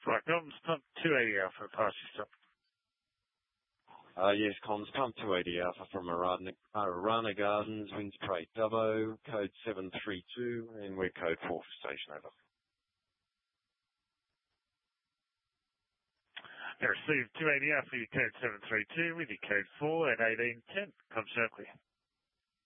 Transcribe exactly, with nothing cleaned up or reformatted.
Right, comms, pump two eighty Alpha, pass your stop. Uh, yes, comms, pump two eighty Alpha from Arana, Arana Gardens, Winds Parade Dubbo, code seven three two, and we're code four for station, over. I received two eighty Alpha, your code seven three two, with your code four at eighteen ten. Comms circle.